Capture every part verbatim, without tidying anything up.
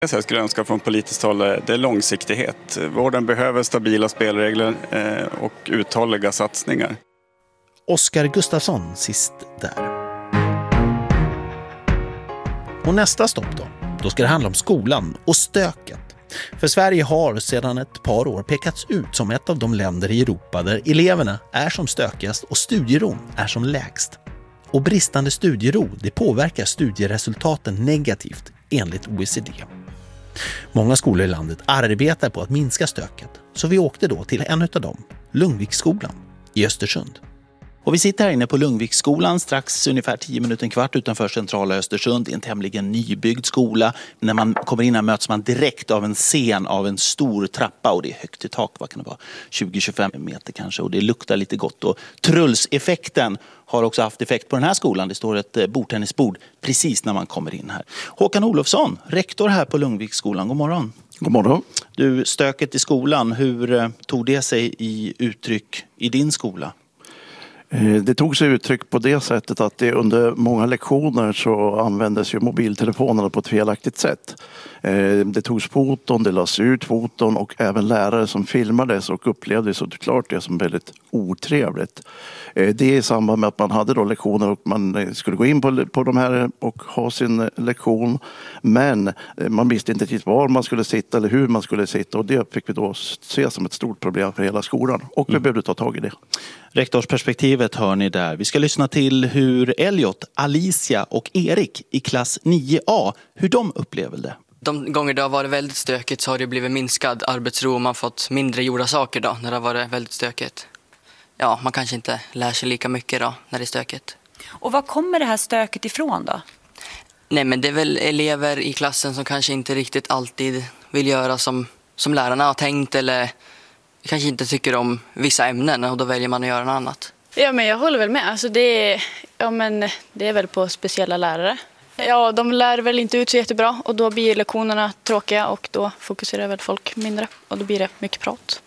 Jag skulle önska från politiskt håll det är långsiktighet. Vården behöver stabila spelregler och uthålliga satsningar. Oskar Gustafsson sist där. Och nästa stopp då? Då ska det handla om skolan och stöket. För Sverige har sedan ett par år pekats ut som ett av de länder i Europa där eleverna är som stökigast och studieron är som lägst. Och bristande studiero, det påverkar studieresultaten negativt enligt O E C D. Många skolor i landet arbetar på att minska stöket, så vi åkte då till en av dem, Lungviksskolan i Östersund. Och vi sitter här inne på Lungviksskolan strax ungefär tio minuter en kvart utanför centrala Östersund. Det är en tämligen nybyggd skola. När man kommer in här möts man direkt av en scen av en stor trappa och det är högt i tak, vad kan det vara, tjugo till tjugofem meter kanske, och det luktar lite gott. Och trullseffekten har också haft effekt på den här skolan. Det står ett bordtennisbord precis när man kommer in här. Håkan Olofsson, rektor här på Lungviksskolan. God morgon. God morgon. Du, stöket i skolan, hur tog det sig i uttryck i din skola? Det tog sig uttryck på det sättet att det under många lektioner så användes ju mobiltelefonerna på ett felaktigt sätt. Det togs foton, det lades ut foton och även lärare som filmades och upplevde såklart det som väldigt otrevligt. Det är i samband med att man hade då lektioner och man skulle gå in på, på de här och ha sin lektion. Men man visste inte riktigt var man skulle sitta eller hur man skulle sitta och det fick vi då se som ett stort problem för hela skolan och vi mm. behövde ta tag i det. Rektorsperspektivet hör ni där. Vi ska lyssna till hur Elliot, Alicia och Erik i klass nio A, hur de upplever det. De gånger det har varit väldigt stökigt så har det blivit minskad arbetsro och man fått mindre gjorda saker då när det har varit väldigt stökigt. Ja, man kanske inte lär sig lika mycket då när det är stökigt. Och var kommer det här stöket ifrån då? Nej, men det är väl elever i klassen som kanske inte riktigt alltid vill göra som, som lärarna har tänkt eller kanske inte tycker om vissa ämnen och då väljer man att göra något annat. Ja, men jag håller väl med. Alltså det, är, ja, men det är väl på speciella lärare. Ja, de lär väl inte ut så jättebra och då blir lektionerna tråkiga och då fokuserar väl folk mindre och då blir det mycket prat.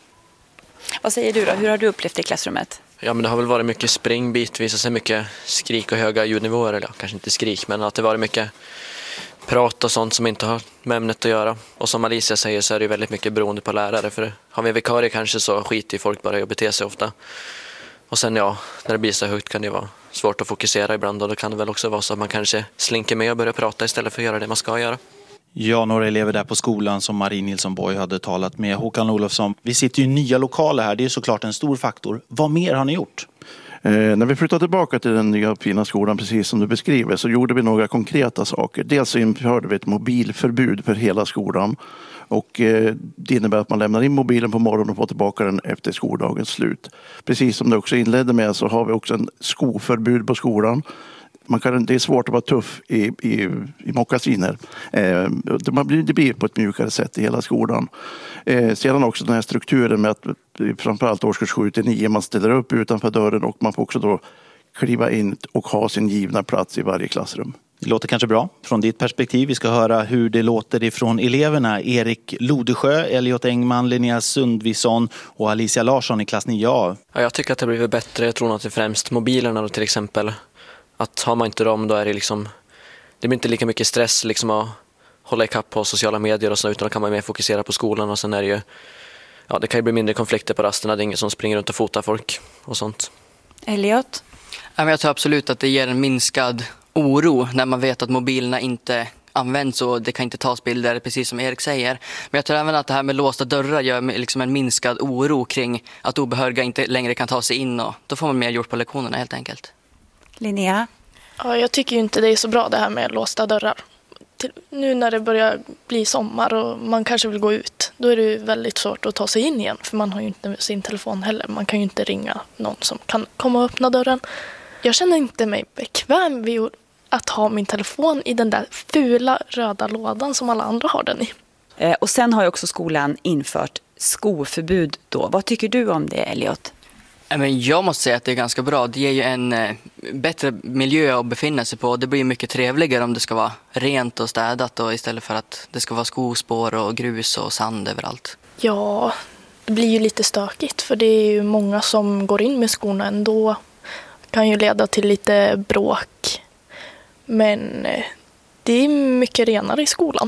Vad säger du då? Hur har du upplevt det i klassrummet? Ja, men det har väl varit mycket spring bitvis och så mycket skrik och höga ljudnivåer. Eller kanske inte skrik, men att det varit mycket prat och sånt som inte har med ämnet att göra. Och som Alicia säger så är det väldigt mycket beroende på lärare. För har vi en vikarie kanske så skiter folk bara i att bete sig ofta. Och sen ja, när det blir så högt kan det vara svårt att fokusera ibland. Och då kan det väl också vara så att man kanske slinker med och börjar prata istället för att göra det man ska göra. Ja, några elever där på skolan som Marie Nilsson Borg hade talat med. Håkan Olofsson, vi sitter ju i nya lokaler här. Det är ju såklart en stor faktor. Vad mer har ni gjort? Eh, när vi flyttade tillbaka till den nya fina skolan, precis som du beskriver, så gjorde vi några konkreta saker. Dels så införde vi ett mobilförbud för hela skolan. Och eh, det innebär att man lämnar in mobilen på morgonen och får tillbaka den efter skoldagens slut. Precis som du också inledde med så har vi också en skoförbud på skolan. Man kan, det är svårt att vara tuff i, i, i mockasiner. Eh, man blir, det blir på ett mjukare sätt i hela skolan. Eh, sedan också den här strukturen med att framförallt årskurs sju till nio man ställer upp utanför dörren och man får också då kliva in och ha sin givna plats i varje klassrum. Det låter kanske bra från ditt perspektiv. Vi ska höra hur det låter ifrån eleverna. Erik Lodesjö, Elliot Engman, Linnea Sundvisson och Alicia Larsson i klass nio A. Ja, jag tycker att det har blivit bättre. Jag tror att det är främst mobilerna då, till exempel. Att har man inte dem då är det liksom, det blir inte lika mycket stress liksom att hålla ikapp på sociala medier och så, utan då kan man mer fokusera på skolan och sen är det ju, ja det kan ju bli mindre konflikter på rasterna, det är ingen som springer runt och fotar folk och sånt. Elliot? Ja, men jag tror absolut att det ger en minskad oro när man vet att mobilerna inte används och det kan inte tas bilder, precis som Erik säger. Men jag tror även att det här med låsta dörrar gör liksom en minskad oro kring att obehöriga inte längre kan ta sig in och då får man mer gjort på lektionerna helt enkelt. Linnea? Ja, jag tycker ju inte det är så bra det här med låsta dörrar. Till, nu när det börjar bli sommar och man kanske vill gå ut, då är det ju väldigt svårt att ta sig in igen. För man har ju inte sin telefon heller. Man kan ju inte ringa någon som kan komma och öppna dörren. Jag känner inte mig bekväm vid att ha min telefon i den där fula röda lådan som alla andra har den i. Eh, och sen har ju också skolan infört skoförbud då. Vad tycker du om det, Elliot? Men jag måste säga att det är ganska bra. Det ger ju en eh, bättre miljö att befinna sig på. Det blir mycket trevligare om det ska vara rent och städat och istället för att det ska vara skospår och grus och sand överallt. Ja, det blir ju lite stökigt för det är ju många som går in med skorna ändå. Det kan ju leda till lite bråk. Men eh, det är mycket renare i skolan.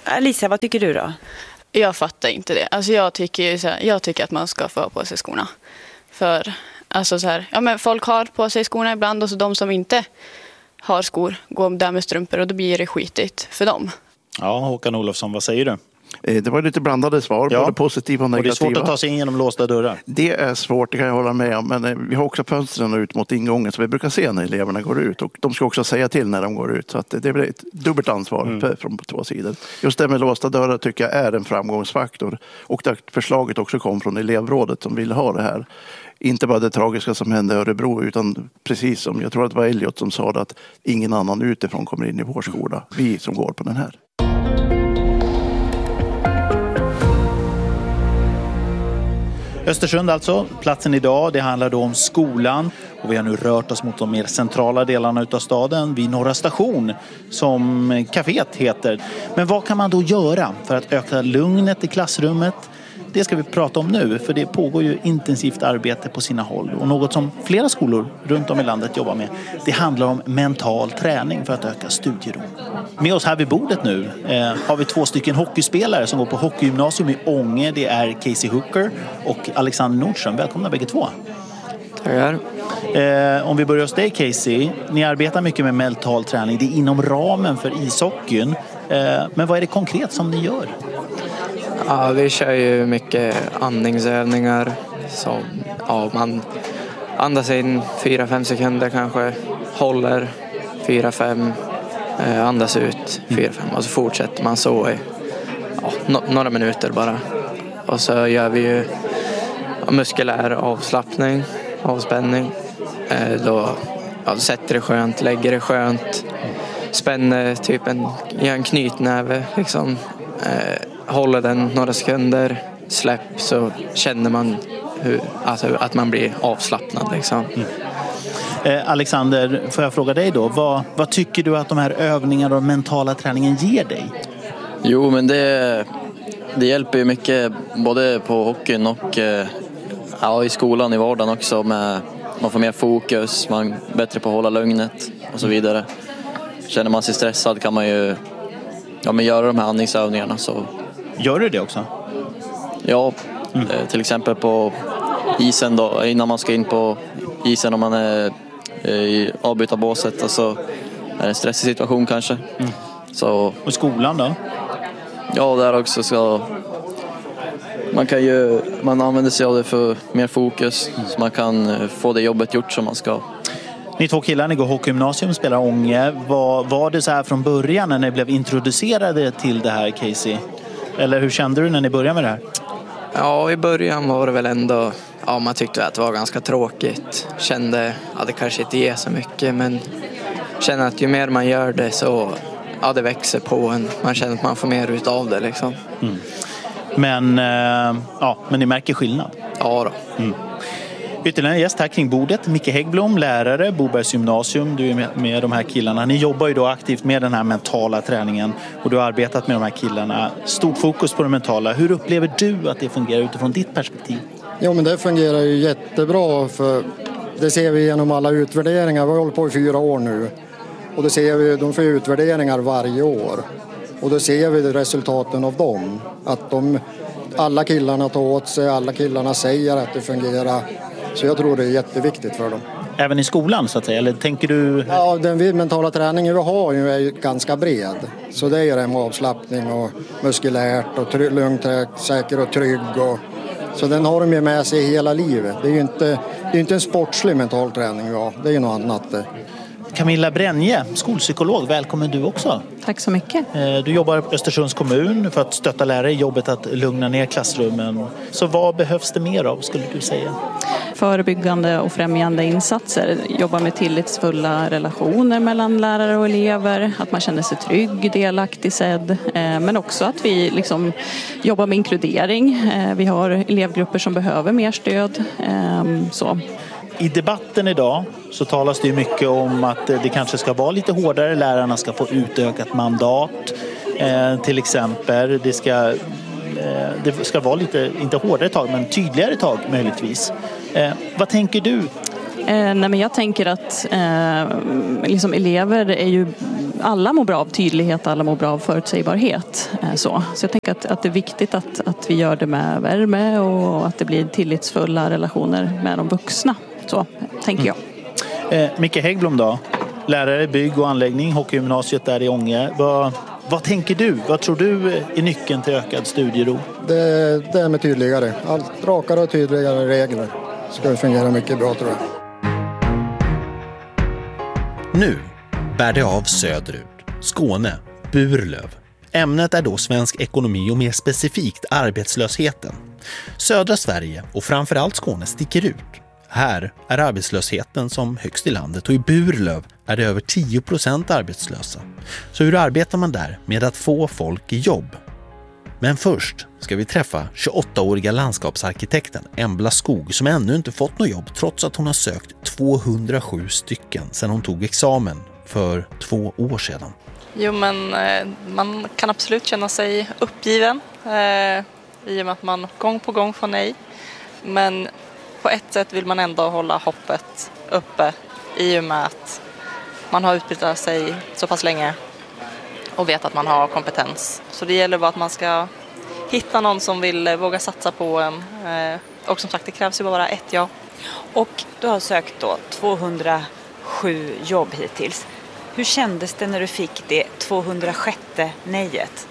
Alicia, vad tycker du då? Jag fattar inte det. Alltså jag tycker ju så här, jag tycker att man ska få ha på sig skorna. För alltså så här, ja men folk har på sig skorna ibland och så de som inte har skor går där med strumpor och då blir det skitigt för dem. Ja, Håkan Olofsson, vad säger du? Det var lite blandade svar, ja. Både positiva och negativa. Och det är svårt att ta sig in genom låsta dörrar. Det är svårt, det kan jag hålla med om. Men vi har också fönstren ut mot ingången så vi brukar se när eleverna går ut. Och de ska också säga till när de går ut. Så att det blir ett dubbelt ansvar mm. från två sidor. Just det med låsta dörrar tycker jag är en framgångsfaktor. Och det förslaget också kom från elevrådet som ville ha det här. Inte bara det tragiska som hände i Örebro utan precis som, jag tror att det var Elliot som sa det, att ingen annan utifrån kommer in i vår skola. Vi som går på den här. Östersund alltså, platsen idag, det handlar då om skolan och vi har nu rört oss mot de mer centrala delarna av staden vid Norra station som kaféet heter. Men vad kan man då göra för att öka lugnet i klassrummet? Det ska vi prata om nu, för det pågår ju intensivt arbete på sina håll. Och något som flera skolor runt om i landet jobbar med, det handlar om mental träning för att öka studieron. Med oss här vid bordet nu eh, har vi två stycken hockeyspelare som går på hockeygymnasium i Ånge. Det är Casey Hooker och Alexander Nordström. Välkomna bägge två. Tackar. Eh, om vi börjar hos dig Casey. Ni arbetar mycket med mental träning. Det är inom ramen för ishockeyn. Eh, men vad är det konkret som ni gör? Ja, vi kör ju mycket andningsövningar. Så, ja, man andas in fyra fem sekunder kanske. Håller fyra fem. Eh, andas ut fyra fem. Och så fortsätter man så i ja, no- några minuter bara. Och så gör vi ju muskulär avslappning, avspänning. Eh, då ja, sätter det skönt, lägger det skönt. Spänner typ en, gör en knytnäve liksom. Eh, håller den några sekunder, släpp så känner man hur, alltså, att man blir avslappnad liksom. Mm. Eh, Alexander, får jag fråga dig då, vad, vad tycker du att de här övningarna och mentala träningen ger dig? Jo, men det, det hjälper ju mycket både på hockeyn och ja, i skolan i vardagen också. Med, man får mer fokus, man är bättre på att hålla lugnet och så vidare. Känner man sig stressad kan man ju ja, men göra de här andningsövningarna. Så. Gör du det också? Ja, mm. till exempel på isen då, innan man ska in på isen om man är i avbytarbåset och så är det en stressig situation kanske. Mm. Så, och skolan då? Ja, där också ska man kan ju man använder sig av det för mer fokus mm. så man kan få det jobbet gjort som man ska. Ni två killar, ni går hockeygymnasium, spelar Ånge. Var, var det så här från början när ni blev introducerade till det här, Casey? Eller hur kände du när ni började med det här? Ja, i början var det väl ändå, ja, man tyckte att det var ganska tråkigt. Kände att det kanske inte ger så mycket, men känner att ju mer man gör det så ja, det växer på en. Man känner att man får mer ut av det liksom. Mm. Men, äh, ja, men ni märker skillnad? Ja då. Mm. Ytterligare en gäst här kring bordet, Micke Häggblom, lärare, Bobergs gymnasium. Du är med, med de här killarna. Ni jobbar ju då aktivt med den här mentala träningen och du har arbetat med de här killarna. Stort fokus på det mentala. Hur upplever du att det fungerar utifrån ditt perspektiv? Jo, men det fungerar ju jättebra, för det ser vi genom alla utvärderingar. Vi har hållit på i fyra år nu och det ser vi, de får utvärderingar varje år. Och då ser vi resultaten av dem. Att de, alla killarna tar åt sig, alla killarna säger att det fungerar. Så jag tror det är jätteviktigt för dem. Även i skolan så att säga, eller tänker du? Ja, den mentala träningen vi har ju är ju ganska bred. Så det är det med avslappning och muskulärt och trygg, lugnt, säker och trygg. Och, så den har de ju med sig hela livet. Det är ju inte, det är inte en sportslig mental träning vi har, det är ju något annat. Camilla Bränje, skolpsykolog, välkommen du också. Tack så mycket. Du jobbar på Östersunds kommun för att stötta lärare i jobbet att lugna ner klassrummen. Så vad behövs det mer av, skulle du säga? Förebyggande och främjande insatser. Jobba med tillitsfulla relationer mellan lärare och elever. Att man känner sig trygg, delaktig, sedd. Men också att vi liksom jobbar med inkludering. Vi har elevgrupper som behöver mer stöd. Så. I debatten idag så talas det ju mycket om att det kanske ska vara lite hårdare. Lärarna ska få utökat mandat eh, till exempel. Det ska, eh, det ska vara lite, inte hårdare tag, men tydligare tag möjligtvis. Eh, vad tänker du? Eh, nej men jag tänker att eh, liksom elever är ju alla mår bra av tydlighet, alla mår bra av förutsägbarhet. Så, så jag tänker att, att det är viktigt att, att vi gör det med värme och att det blir tillitsfulla relationer med de vuxna. Så tänker jag. Mm. Eh, Micke Häggblom då? Lärare i bygg och anläggning, hockeygymnasiet där i Ånge. Vad, vad tänker du? Vad tror du är nyckeln till ökad studiero? Det, det är med tydligare. Allt rakare och tydligare regler ska det fungera mycket bra, tror jag. Nu bär det av söderut. Skåne, Burlöv. Ämnet är då svensk ekonomi och mer specifikt arbetslösheten. Södra Sverige och framförallt Skåne sticker ut. Här är arbetslösheten som högst i landet och i Burlöv är det över tio procent arbetslösa. Så hur arbetar man där med att få folk i jobb? Men först ska vi träffa tjugoåttaåriga landskapsarkitekten Embla Skog som ännu inte fått något jobb trots att hon har sökt tvåhundrasju stycken sedan hon tog examen för två år sedan. Jo, men eh, man kan absolut känna sig uppgiven eh, i och med att man gång på gång får nej. Men på ett sätt vill man ändå hålla hoppet uppe i och med att man har utbildat sig så pass länge och vet att man har kompetens. Så det gäller bara att man ska hitta någon som vill våga satsa på en. Och som sagt, det krävs ju bara ett ja. Och du har sökt då tvåhundrasju jobb hittills. Hur kändes det när du fick det tvåhundrasjätte nejet?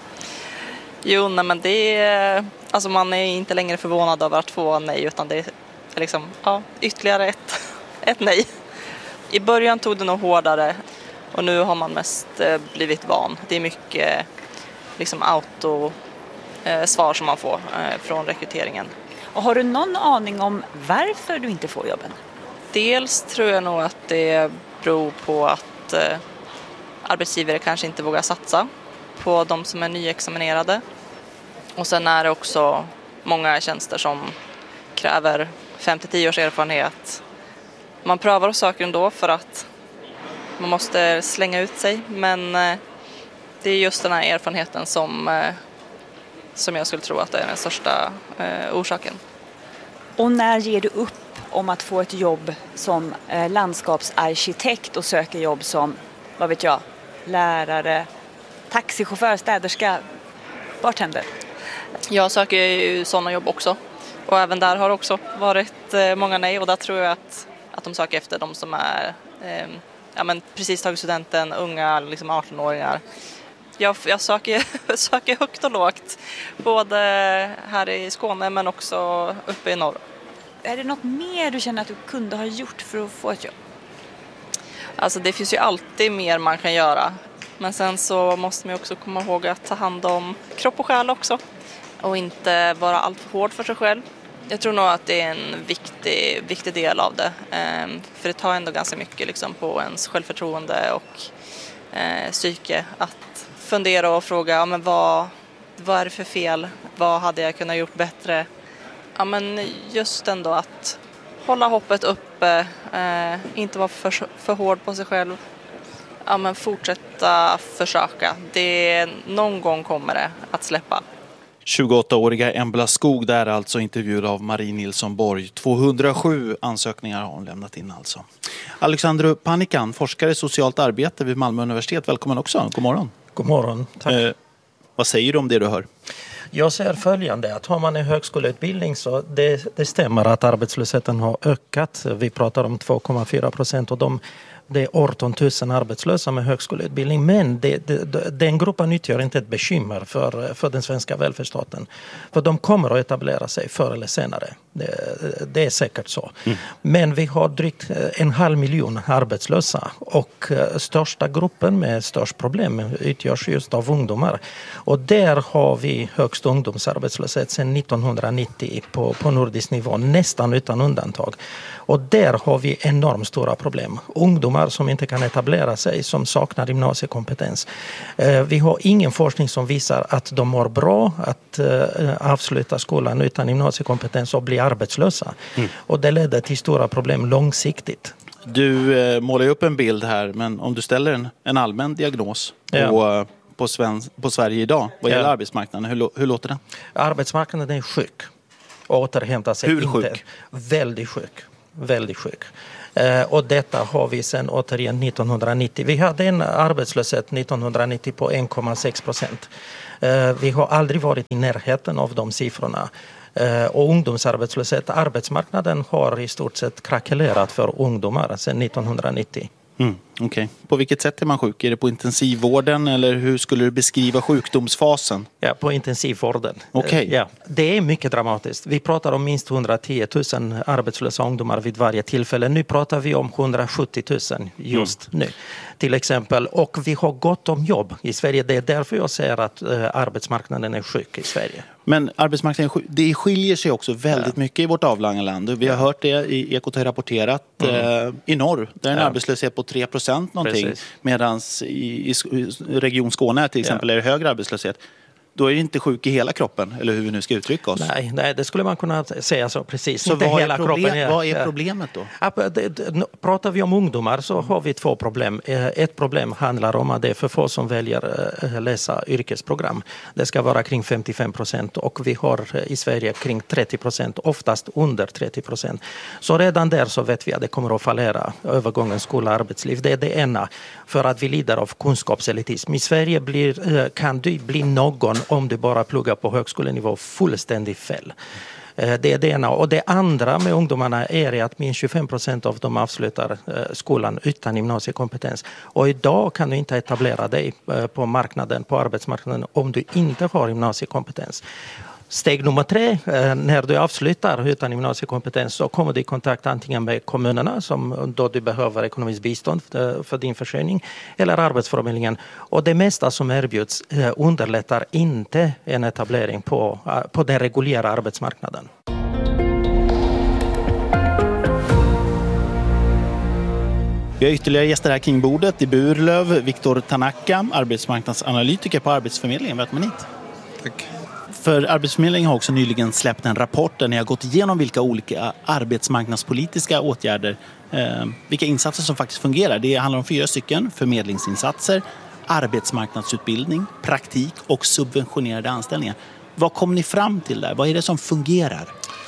Jo, nej, men det är, alltså man är inte längre förvånad över att få nej, utan det är liksom, ja, ytterligare ett, ett nej. I början tog det nog hårdare och nu har man mest blivit van. Det är mycket liksom auto eh, svar som man får eh, från rekryteringen. Och har du någon aning om varför du inte får jobben? Dels tror jag nog att det beror på att eh, arbetsgivare kanske inte vågar satsa på de som är nyexaminerade. Och sen är det också många tjänster som kräver fem till tio års erfarenhet. Man prövar och söker ändå för att man måste slänga ut sig. Men eh, det är just den här erfarenheten som, eh, som jag skulle tro att det är den största eh, orsaken. Och när ger du upp om att få ett jobb som eh, landskapsarkitekt och söker jobb som, vad vet jag, lärare, taxichaufför, städerska, bartender? Jag söker ju sådana jobb också. Och även där har också varit eh, många nej. Och där tror jag att, att de söker efter de som är eh, ja, men precis tagit studenten, unga, liksom arton-åringar. Jag, jag söker, söker högt och lågt. Både här i Skåne men också uppe i norr. Är det något mer du känner att du kunde ha gjort för att få ett jobb? Alltså det finns ju alltid mer man kan göra. Men sen så måste man också komma ihåg att ta hand om kropp och själ också. Och inte vara allt för hård för sig själv. Jag tror nog att det är en viktig, viktig del av det. Ehm, för det tar ändå ganska mycket liksom, på ens självförtroende och eh, psyke. Att fundera och fråga, ja, men vad, vad är det för fel? Vad hade jag kunnat gjort bättre? Ja, men just ändå att hålla hoppet uppe. Eh, inte vara för, för hård på sig själv. Ja, men fortsätta försöka. Det, någon gång kommer det att släppa. tjugoåttaåriga Embla Skog där alltså intervjuad av Marie Nilsson Borg. tvåhundrasju ansökningar har hon lämnat in alltså. Alexandru Panikan, forskare i socialt arbete vid Malmö universitet. Välkommen också. God morgon. God morgon, tack. Eh, vad säger du om det du hör? Jag säger följande, att har man en högskoleutbildning så det, det stämmer att arbetslösheten har ökat. Vi pratar om två komma fyra procent och de det är arton tusen arbetslösa med högskoleutbildning, men det, det, den gruppen utgör inte ett bekymmer för, för den svenska välfärdsstaten. För de kommer att etablera sig förr eller senare. Det, det är säkert så. Mm. Men vi har drygt en halv miljon arbetslösa och största gruppen med störst problem utgörs just av ungdomar. Och där har vi högst ungdomsarbetslöshet sedan nittonhundranittio på, på nordisk nivå, nästan utan undantag. Och där har vi enormt stora problem. Ungdomar som inte kan etablera sig, som saknar gymnasiekompetens. Vi har ingen forskning som visar att de mår bra att avsluta skolan utan gymnasiekompetens och bli arbetslösa. Mm. Och det leder till stora problem långsiktigt. Du eh, målar upp en bild här, men om du ställer en, en allmän diagnos på, ja. på, Sven, på Sverige idag vad gäller ja. arbetsmarknaden, hur, hur låter det? Arbetsmarknaden är sjuk och återhämtar sig hur inte. Sjuk? Väldigt sjuk. Väldigt sjuk. Och detta har vi sedan återigen nittonhundranittio. Vi hade en arbetslöshet nittonhundranittio på en komma sex procent. Vi har aldrig varit i närheten av de siffrorna. Och ungdomsarbetslöshet, arbetsmarknaden har i stort sett krackelerat för ungdomar sedan nittonhundranittio. Mm, okay. På vilket sätt är man sjuk? Är det på intensivvården eller hur skulle du beskriva sjukdomsfasen? Ja, på intensivvården. Okay. Ja, det är mycket dramatiskt. Vi pratar om minst hundratio tusen arbetslösa ungdomar vid varje tillfälle. Nu pratar vi om hundrasjuttio tusen just mm. nu till exempel. Och vi har gott om jobb i Sverige. Det är därför jag säger att uh, arbetsmarknaden är sjuk i Sverige. Men arbetsmarknaden det skiljer sig också väldigt ja. mycket i vårt avlånga land. Vi har ja. hört det i Ekot har rapporterat mm. eh, i norr. Där är en ja. arbetslöshet på tre procent någonting. Medan i, i region Skåne till exempel ja. är det högre arbetslöshet. Då är det inte sjuk i hela kroppen, eller hur vi nu ska uttrycka oss. Nej, nej det skulle man kunna säga så precis. Så inte vad, hela är problem, kroppen är, vad är problemet då? Ja, det, det, pratar vi om ungdomar så har vi två problem. Ett problem handlar om att det är för få som väljer att läsa yrkesprogram. Det ska vara kring femtiofem procent och vi har i Sverige kring trettio procent, oftast under trettio procent. Så redan där så vet vi att det kommer att fallera övergången skola-arbetsliv. Det är det ena, för att vi lider av kunskapselitism. I Sverige blir, kan du bli någon om du bara pluggar på högskolenivå fullständigt fel. Det är det ena. Och det andra med ungdomarna är att minst tjugofem procent av dem avslutar skolan utan gymnasiekompetens. Och idag kan du inte etablera dig på marknaden, på arbetsmarknaden om du inte har gymnasiekompetens. Steg nummer tre, när du avslutar utan gymnasiekompetens så kommer du i kontakt antingen med kommunerna som då du behöver ekonomiskt bistånd för din försörjning eller Arbetsförmedlingen. Och det mesta som erbjuds underlättar inte en etablering på, på den reguljära arbetsmarknaden. Vi har ytterligare gäster här kring bordet i Burlöv. Viktor Tanaka, arbetsmarknadsanalytiker på Arbetsförmedlingen. Välkommen hit. Tack. För Arbetsförmedlingen har också nyligen släppt en rapport där ni har gått igenom vilka olika arbetsmarknadspolitiska åtgärder, eh, vilka insatser som faktiskt fungerar. Det handlar om fyra stycken: förmedlingsinsatser, arbetsmarknadsutbildning, praktik och subventionerade anställningar. Vad kom ni fram till där? Vad är det som fungerar?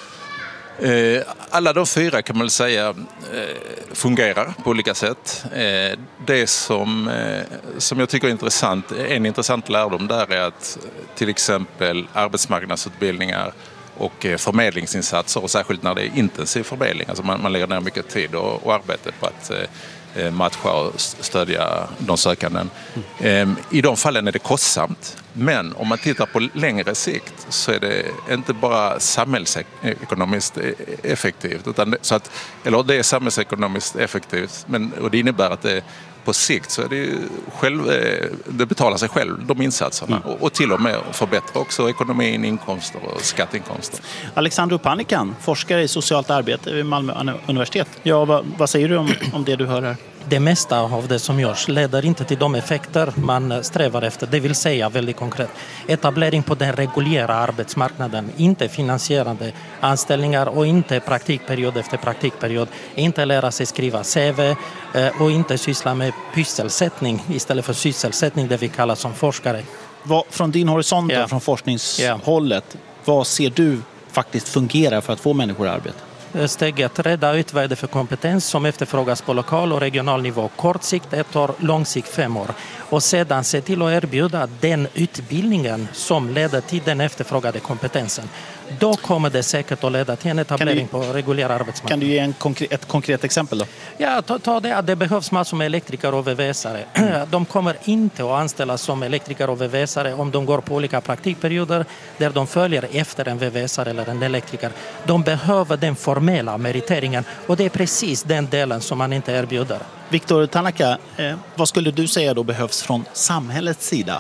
Alla de fyra kan man säga fungerar på olika sätt. Det som, som jag tycker är intressant, en intressant lärdom där är att till exempel arbetsmarknadsutbildningar och förmedlingsinsatser, och särskilt när det är intensiv förmedling, alltså man, man lägger ner mycket tid och, och arbete på att matcha och stödja de sökanden. Mm. I de fallen är det kostsamt, men om man tittar på längre sikt så är det inte bara samhällsekonomiskt effektivt, utan så att, eller det är samhällsekonomiskt effektivt, men, och det innebär att det på sikt så är det ju själv, det betalar sig själv, de insatserna. Mm. Och, och till och med förbättra också ekonomin, inkomster och skatteinkomster. Alexander Panikan, forskare i socialt arbete vid Malmö universitet. Ja, vad, vad säger du om, om det du hör här? Det mesta av det som görs leder inte till de effekter man strävar efter. Det vill säga väldigt konkret etablering på den reguljära arbetsmarknaden. Inte finansierade anställningar och inte praktikperiod efter praktikperiod. Inte lära sig skriva C V och inte syssla med pysselsättning istället för sysselsättning, det vi kallar som forskare. Vad, från din horisont yeah. och från forskningshållet, yeah. vad ser du faktiskt fungerar för att få människor i arbete? Steget rädda ut vad är det för kompetens som efterfrågas på lokal och regional nivå. Kort sikt ett år, lång sikt fem år. Och sedan se till att erbjuda den utbildningen som leder till den efterfrågade kompetensen. Då kommer det säkert att leda till en etablering du, på reguljär arbetsmarknad. Kan du ge en konkret, ett konkret exempel då? Ja, ta, ta det att det behövs massor med elektriker och V V S-are. De kommer inte att anställas som elektriker och V V S-are om de går på olika praktikperioder där de följer efter en V V S-are eller en elektriker. De behöver den formella meriteringen och det är precis den delen som man inte erbjuder. Viktor Tanaka, eh, vad skulle du säga då behövs från samhällets sida?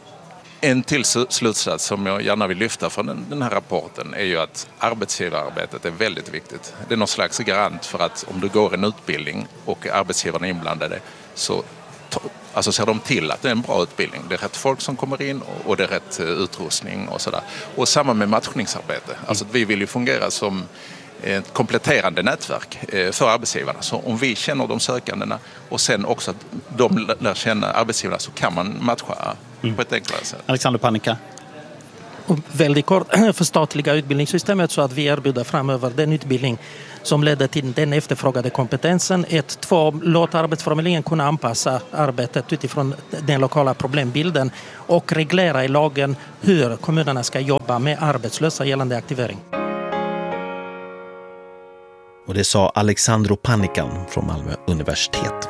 En till slutsats som jag gärna vill lyfta från den, den här rapporten är ju att arbetsgivararbetet är väldigt viktigt. Det är någon slags garant för att om du går en utbildning och arbetsgivarna är inblandade så alltså ser de till att det är en bra utbildning. Det är rätt folk som kommer in och det är rätt utrustning och sådär. Och samma med matchningsarbete. Alltså vi vill ju fungera som ett kompletterande nätverk för arbetsgivarna. Så om vi känner de sökandena och sen också att de lär känna arbetsgivarna så kan man matcha mm. på ett enklare sätt. Alexander Panika. väldigt kort förstatliga utbildningssystemet så att vi erbjuder framöver den utbildning som leder till den efterfrågade kompetensen. Ett, två, låta Arbetsförmedlingen kunna anpassa arbetet utifrån den lokala problembilden och reglera i lagen hur kommunerna ska jobba med arbetslösa gällande aktivering. Och det sa Alexandro Panikan från Malmö universitet.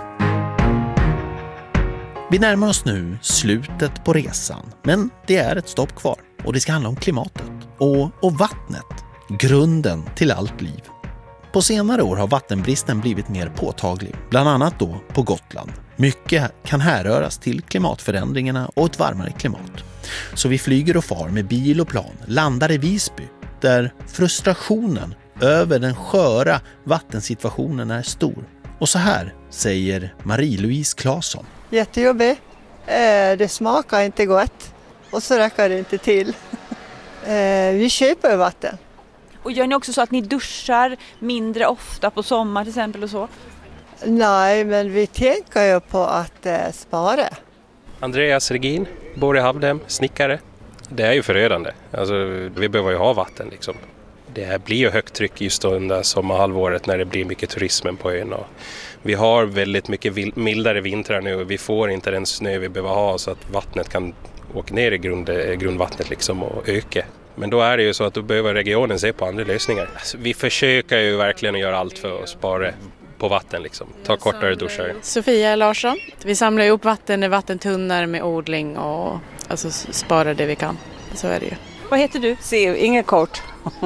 Vi närmar oss nu slutet på resan, men det är ett stopp kvar och det ska handla om klimatet och, och vattnet, grunden till allt liv. På senare år har vattenbristen blivit mer påtaglig, bland annat då på Gotland. Mycket kan härröras till klimatförändringarna och ett varmare klimat. Så vi flyger och far med bil och plan, landar i Visby, där frustrationen över den sköra vattensituationen är stor. Och så här säger Marie-Louise Claesson. Jättejobbigt. Eh, det smakar inte gott och så räcker det inte till. Eh, vi köper vatten. Och gör ni också så att ni duschar mindre ofta på sommar till exempel och så? Nej, men vi tänker ju på att eh, spara. Andreas Regin, bor i Havdem, snickare. Det är ju förödande. Alltså, vi behöver ju ha vatten liksom. Det blir ju högt tryck just under sommarhalvåret när det blir mycket turismen på ön. Och vi har väldigt mycket mildare vintrar nu och vi får inte den snö vi behöver ha så att vattnet kan åka ner i grund, grundvattnet liksom och öka. Men då är det ju så att då behöver regionen se på andra lösningar. Alltså, vi försöker ju verkligen att göra allt för att spara på vatten liksom. Ta kortare duschar. Sofia Larsson. Vi samlar upp vatten i vattentunnor med odling och alltså sparar det vi kan. Så är det ju. Vad heter du? Siv, inget kort.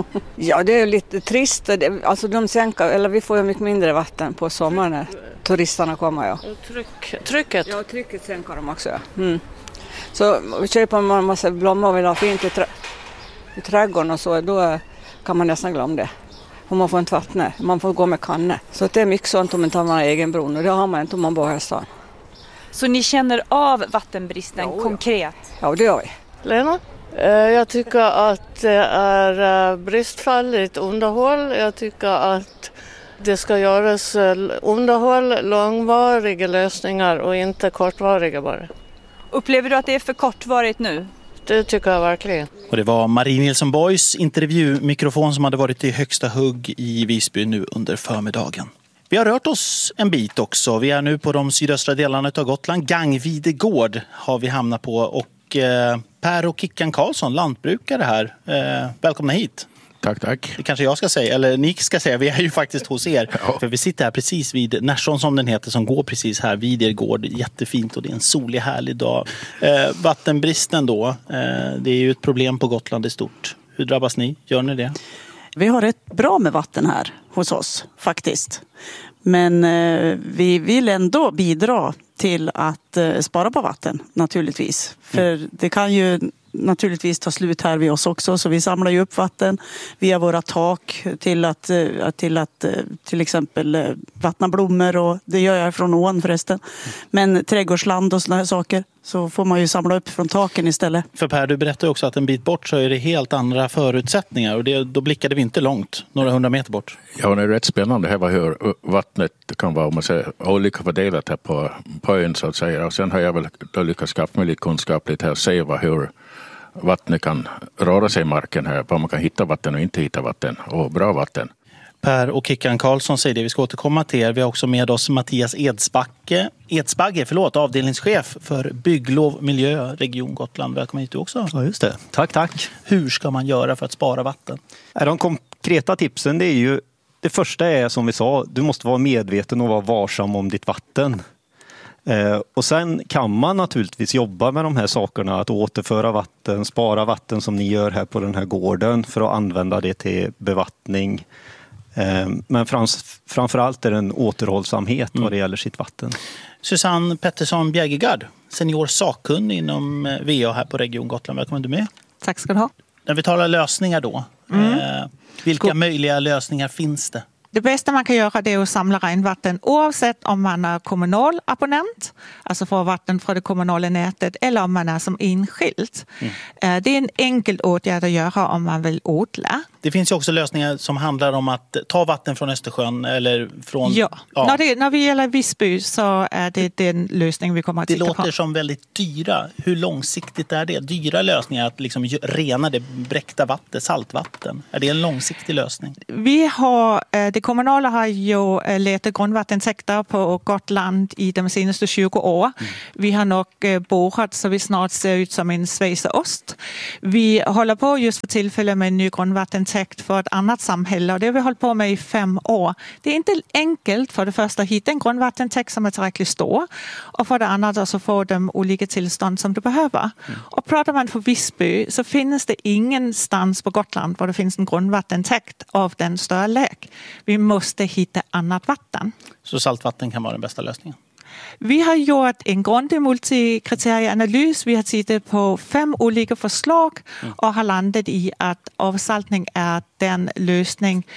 Ja, det är lite trist. Alltså de sänker, eller vi får ju mycket mindre vatten på sommaren när turisterna kommer. Ja. Och tryck, trycket? Ja, trycket sänker de också. Ja. Mm. Så köper man en massa blommor och vill ha fint i, trä- i trädgården och så, då kan man nästan glömma det. Och man får inte vattna, man får gå med kanne. Så det är mycket sånt om man tar man egen bron och det har man inte om man bor här i stan. Så ni känner av vattenbristen ja, konkret? Ja, det gör vi. Lena? Jag tycker att det är bristfälligt underhåll. Jag tycker att det ska göras underhåll, långvariga lösningar och inte kortvariga bara. Upplever du att det är för kortvarigt nu? Det tycker jag verkligen. Och det var Marie Nilsson Boys intervjumikrofon som hade varit i högsta hugg i Visby nu under förmiddagen. Vi har rört oss en bit också. Vi är nu på de sydöstra delarna av Gotland. Gangvide gård har vi hamnat på och eh, Per och Kickan Karlsson, lantbrukare här. Eh, välkomna hit. Tack, tack. Det kanske jag ska säga, eller ni ska säga, vi är ju faktiskt hos er. Ja. För vi sitter här precis vid Närsson som den heter, som går precis här vid er gård. Jättefint och det är en solig härlig dag. Eh, vattenbristen då, eh, det är ju ett problem på Gotland i stort. Hur drabbas ni? Gör ni det? Vi har rätt bra med vatten här hos oss faktiskt. Men eh, vi vill ändå bidra till att eh, spara på vatten naturligtvis. För mm. det kan ju naturligtvis ta slut här vid oss också, så vi samlar ju upp vatten via våra tak till att till, att, till exempel vattna blommor, och det gör jag från ån förresten. Men trädgårdsland och såna här saker så får man ju samla upp från taken istället. För Per, du berättade också att en bit bort så är det helt andra förutsättningar och det, då blickade vi inte långt, några hundra meter bort. Ja, det är rätt spännande här hur vattnet kan vara, om man säger, olika fördelat här på, på ön så att säga. Och sen har jag väl då lyckats skaffa mig lite kunskap lite här och se vad, hur vattnet kan röra sig i marken här, var man kan hitta vatten och inte hitta vatten, och bra vatten. Per och Kickan Karlsson säger det, vi ska återkomma till er. Vi har också med oss Mattias Edsbacke, Edsbagge, förlåt, avdelningschef för bygglov, miljö, region Gotland. Välkommen hit du också. Ja, just det. Tack, tack. Hur ska man göra för att spara vatten? De konkreta tipsen, det är ju, det första är som vi sa, du måste vara medveten och vara varsam om ditt vatten. Eh, och sen kan man naturligtvis jobba med de här sakerna, att återföra vatten, spara vatten som ni gör här på den här gården för att använda det till bevattning. Eh, men frans, framförallt är det en återhållsamhet mm. vad det gäller sitt vatten. Susanne Pettersson Bjergegard, senior sakkunnig inom V A här på Region Gotland. Välkommen du med. Tack ska du ha. När vi talar lösningar då, mm. eh, vilka Skog. möjliga lösningar finns det? Det bästa man kan göra det är att samla regnvatten oavsett om man är kommunal abonnent, alltså får vatten från det kommunala nätet, eller om man är som enskild. Mm. Det är en enkel åtgärd att göra om man vill odla. Det finns ju också lösningar som handlar om att ta vatten från Östersjön eller från... Ja, ja. När, det, när vi gäller Visby så är det den lösning vi kommer att titta på. Det låter som väldigt dyra. Hur långsiktigt är det? Dyra lösningar att liksom rena det bräckta vatten, saltvatten. Är det en långsiktig lösning? Vi har, det kommunala har ju letat grundvattentäkter på Gotland i de senaste tjugo år. Mm. Vi har nog borrat så vi snart ser ut som en schweizerost. Vi håller på just för tillfället med en ny grundvattentäkt för ett annat samhälle och det har vi hållit på med i fem år. Det är inte enkelt för det första att hitta en grundvattentäkt som är tillräckligt stor och för det andra så får de olika tillstånd som du behöver. Mm. Och pratar man för Visby så finns det ingenstans på Gotland där det finns en grundvattentäkt av den storlek. Vi måste hitta annat vatten. Så saltvatten kan vara den bästa lösningen? Vi har gjort en grundig multikriterieanalys. Vi har tittat på fem olika förslag mm. och har landat i att avsaltning är den lösning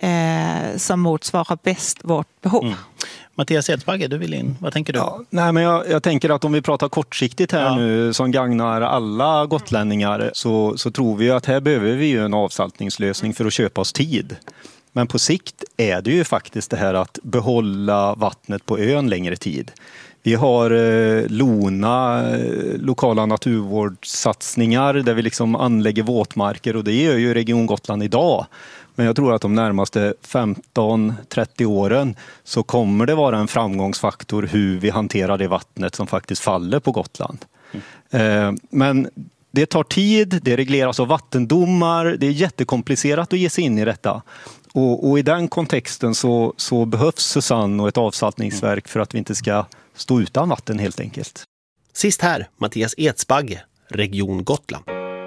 eh, som motsvarar bäst vårt behov. Mm. Mattias Edsbagge, du vill in. Vad tänker du? Ja, nej, men jag, jag tänker att om vi pratar kortsiktigt här ja. nu som gagnar alla gotlänningar så, så tror vi att här behöver vi ju en avsaltningslösning för att köpa oss tid. Men på sikt är det ju faktiskt det här att behålla vattnet på ön längre tid. Vi har eh, Lona, eh, lokala naturvårdssatsningar där vi liksom anlägger våtmarker och det gör ju Region Gotland idag. Men jag tror att de närmaste femton till trettio åren så kommer det vara en framgångsfaktor hur vi hanterar det vattnet som faktiskt faller på Gotland. Mm. Eh, men det tar tid, det regleras av vattendomar, det är jättekomplicerat att ge sig in i detta. Och, och i den kontexten så, så behövs Susanne och ett avsaltningsverk för att vi inte ska stå utan vatten helt enkelt. Sist här, Mattias Edsbagge, Region Gotland.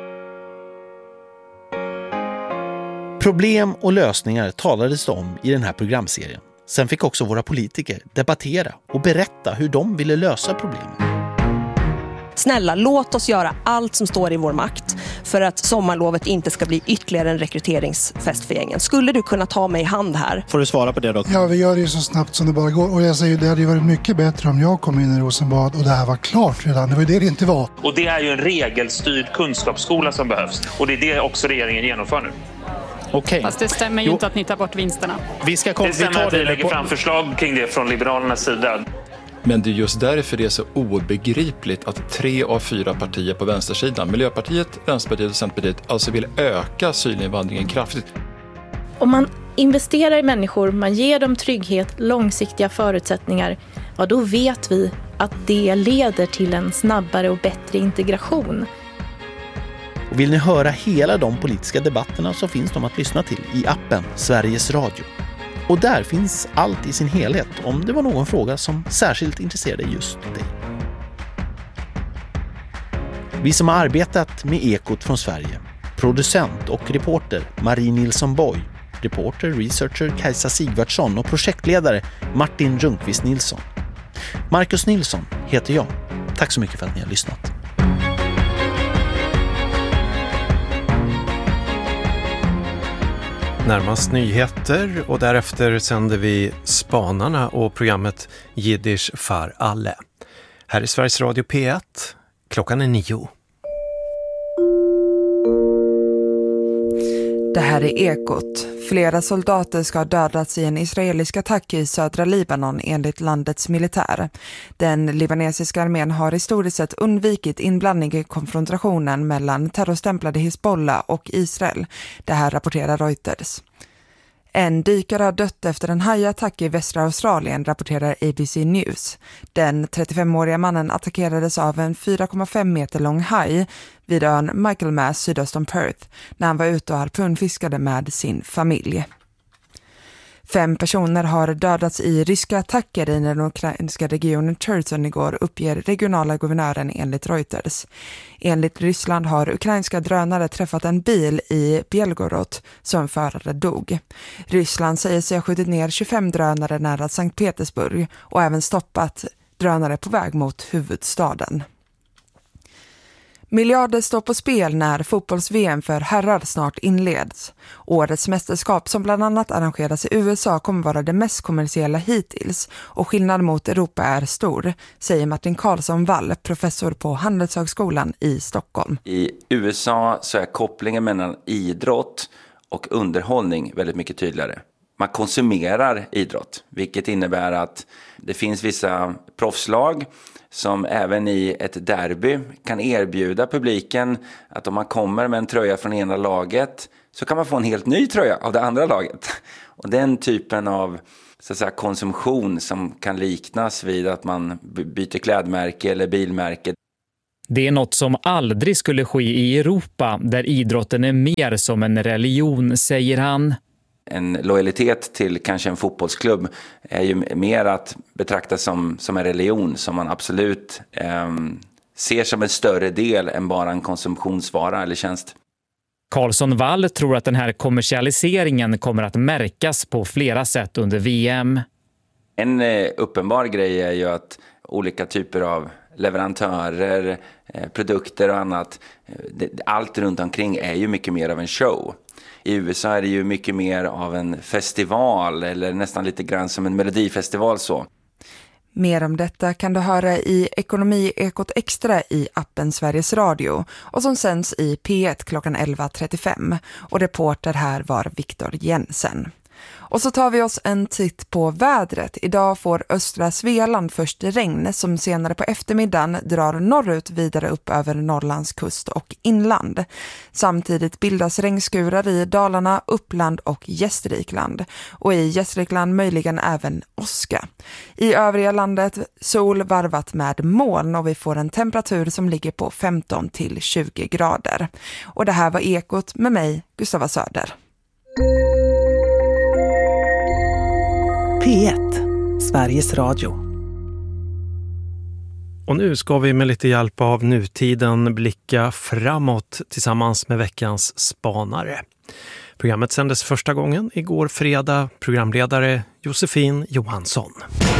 Problem och lösningar talades det om i den här programserien. Sen fick också våra politiker debattera och berätta hur de ville lösa problemen. Snälla, låt oss göra allt som står i vår makt för att sommarlovet inte ska bli ytterligare en rekryteringsfest för gängen. Skulle du kunna ta mig i hand här? Får du svara på det då? Ja, vi gör det så snabbt som det bara går. Och jag säger, det hade ju varit mycket bättre om jag kom in i Rosenbad och det här var klart redan. Det var ju det det inte var. Och det är ju en regelstyrd kunskapsskola som behövs. Och det är det också regeringen genomför nu. Okej. Fast det stämmer ju jo. inte att ni tar bort vinsterna. Vi ska kom- det stämmer vi tar att vi det lägger på... fram förslag kring det från Liberalernas sida. Men det är just därför det är så obegripligt att tre av fyra partier på vänstersidan, Miljöpartiet, Vänsterpartiet och Centerpartiet, alltså vill öka asylinvandringen kraftigt. Om man investerar i människor, man ger dem trygghet, långsiktiga förutsättningar, ja då vet vi att det leder till en snabbare och bättre integration. Och vill ni höra hela de politiska debatterna så finns de att lyssna till i appen Sveriges Radio. Och där finns allt i sin helhet om det var någon fråga som särskilt intresserade just dig. Vi som har arbetat med Ekot från Sverige, producent och reporter Marie Nilsson Boy, reporter, researcher Kajsa Sigvardsson och projektledare Martin Rundqvist Nilsson. Marcus Nilsson heter jag. Tack så mycket för att ni har lyssnat. Närmast nyheter och därefter sänder vi Spanarna och programmet Jiddisch för alle. Här är Sveriges Radio P ett. Klockan är nio. Det här är Ekot. Flera soldater ska ha dödats i en israelisk attack i södra Libanon enligt landets militär. Den libanesiska armén har historiskt sett undvikit inblandning i konfrontationen mellan terrorstämplade Hezbollah och Israel. Det här rapporterar Reuters. En dykare har dött efter en hajattack i västra Australien, rapporterar A B C News. Den trettiofemåriga mannen attackerades av en fyra komma fem meter lång haj vid ön Michaelmas sydöst om Perth när han var ute och harpunfiskade med sin familj. Fem personer har dödats i ryska attacker i den ukrainska regionen Cherson igår, uppger regionala guvernören enligt Reuters. Enligt Ryssland har ukrainska drönare träffat en bil i Belgorod som förare dog. Ryssland säger sig ha skjutit ner tjugofem drönare nära Sankt Petersburg och även stoppat drönare på väg mot huvudstaden. Miljarder står på spel när fotbolls-V M för herrar snart inleds. Årets mästerskap som bland annat arrangeras i U S A kommer vara det mest kommersiella hittills och skillnaden mot Europa är stor, säger Martin Karlsson Wall, professor på Handelshögskolan i Stockholm. I U S A så är kopplingen mellan idrott och underhållning väldigt mycket tydligare. Man konsumerar idrott, vilket innebär att det finns vissa proffslag som även i ett derby kan erbjuda publiken att om man kommer med en tröja från ena laget så kan man få en helt ny tröja av det andra laget. Och den typen av så att säga, konsumtion som kan liknas vid att man byter klädmärke eller bilmärke. Det är något som aldrig skulle ske i Europa där idrotten är mer som en religion, säger han. En lojalitet till kanske en fotbollsklubb är ju mer att betrakta som, som en religion som man absolut eh, ser som en större del än bara en konsumtionsvara eller tjänst. Karlsson Wall tror att den här kommersialiseringen kommer att märkas på flera sätt under V M. En eh, uppenbar grej är ju att olika typer av leverantörer, eh, produkter och annat, eh, det, allt runt omkring är ju mycket mer av en show. I U S A är det ju mycket mer av en festival eller nästan lite grann som en melodifestival så. Mer om detta kan du höra i Ekonomi-ekot extra i appen Sveriges Radio och som sänds i P ett klockan elva trettiofem. Och reporter här var Viktor Jensen. Och så tar vi oss en titt på vädret. Idag får östra Svealand först regn som senare på eftermiddagen drar norrut vidare upp över Norrlands kust och inland. Samtidigt bildas regnskurar i Dalarna, Uppland och Gästrikland. Och i Gästrikland möjligen även åska. I övriga landet sol varvat med moln och vi får en temperatur som ligger på femton till tjugo grader. Och det här var Ekot med mig, Gustava Söder. P ett, Sveriges Radio. Och nu ska vi med lite hjälp av nutiden blicka framåt tillsammans med veckans spanare. Programmet sändes första gången igår fredag. Programledare Josefin Johansson.